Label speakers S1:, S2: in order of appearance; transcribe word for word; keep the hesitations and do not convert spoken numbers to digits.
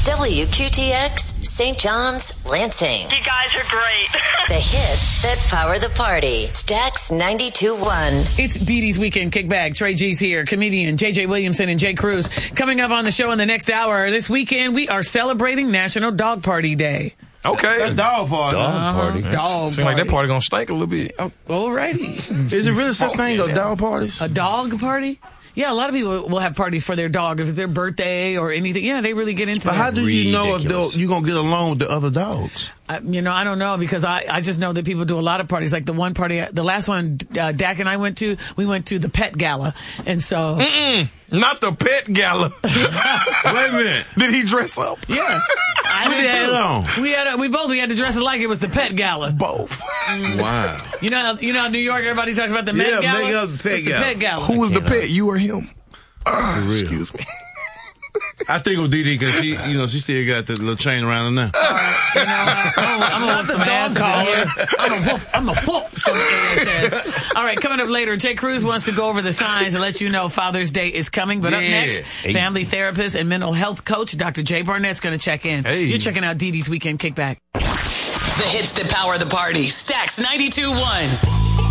S1: W Q T X, Saint John's, Lansing.
S2: You guys are great.
S1: The hits that power the party. Stax ninety-two point one.
S3: It's Dee Dee's Weekend Kickback. Trey G's here. Comedian J J Williamson and Jay Cruz. Coming up on the show in the next hour. This weekend, we are celebrating National Dog Party Day.
S4: Okay.
S5: That dog party.
S4: Dog
S3: Uh-huh.
S4: party.
S3: Dog
S4: Seems like that party gonna stink a little bit.
S3: Oh, alrighty.
S5: Is it really such
S4: Oh,
S5: thing as
S4: yeah.
S5: dog parties?
S3: A dog party? Yeah, a lot of people will have parties for their dog if it's their birthday or anything. Yeah, they really get into
S5: But
S3: that.
S5: how do you know if
S4: Ridiculous.
S5: they'll- you gonna get along with the other dogs?
S3: I, you know, I don't know because I, I just know that people do a lot of parties. Like the one party, the last one uh, Dak and I went to, we went to the pet gala. And so.
S4: Mm-mm, not the pet gala.
S5: Wait a minute.
S4: Did he dress up?
S3: Yeah. I
S5: Who
S3: did
S5: had
S3: too.
S5: it on?
S3: We had a, we both we had to dress it like it was the pet gala.
S4: Both.
S5: Wow.
S3: You know, you know, New York. Everybody talks about the Met
S5: Yeah,
S3: Gala.
S5: make up the pet
S3: It's
S5: gala.
S3: The pet gala.
S4: Who was the pet? You or him? Uh,
S5: real.
S4: excuse me.
S5: I think of Dee Dee because she, you know, she still got the little chain around her now.
S3: You know, I'm gonna, I'm gonna whoop some ass in here. I'm gonna whoop, I'm gonna whoop some ass. All right, coming up later, Jay Cruz wants to go over the signs and let you know Father's Day is coming. But up
S5: Yeah.
S3: next, family therapist and mental health coach Doctor Jay Barnett's going to check in.
S4: Hey.
S3: You're checking out Dee Dee's Weekend Kickback.
S6: The hits that power the party. Stax ninety-two point one.